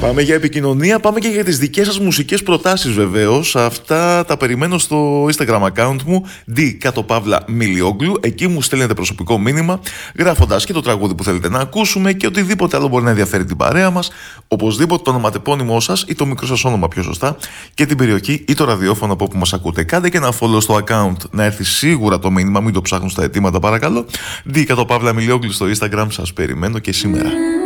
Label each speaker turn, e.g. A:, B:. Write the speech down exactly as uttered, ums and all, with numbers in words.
A: Πάμε για επικοινωνία, πάμε και για τις δικές σας μουσικές προτάσεις βεβαίως. Αυτά τα περιμένω στο Instagram account μου, D κάτω παύλα Μιλιόγλου. Εκεί μου στέλνετε προσωπικό μήνυμα, γράφοντας και το τραγούδι που θέλετε να ακούσουμε και οτιδήποτε άλλο μπορεί να ενδιαφέρει την παρέα μας. Οπωσδήποτε το ονοματεπώνυμό σας ή το μικρό σας όνομα πιο σωστά και την περιοχή ή το ραδιόφωνο από όπου μας ακούτε. Κάντε και ένα follow στο account να έρθει σίγουρα το μήνυμα, μην το ψάχνουν στα αιτήματα παρακαλώ. D κάτω παύλα Μιλιόγλου στο Instagram, σας περιμένω και σήμερα.